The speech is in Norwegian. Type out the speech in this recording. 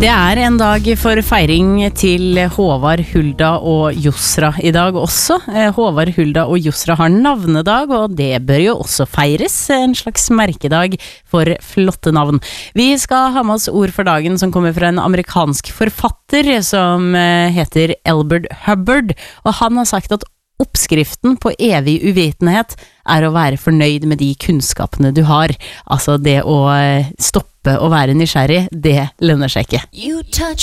Det en dag for feiring til Håvard, Hulda og Josra I dag også. Håvard, Hulda og Josra har navnedag, og det bør jo også feires. En slags merkedag for flotte navn. Vi skal ha med oss ord for dagen som kommer fra en amerikansk forfatter som heter Elbert Hubbard, og han har sagt at oppskriften på evig uvitenhet å være fornøyd med de kunnskapene du har. Altså det å stoppe å være nysgjerrig, det lønner seg ikke. You touch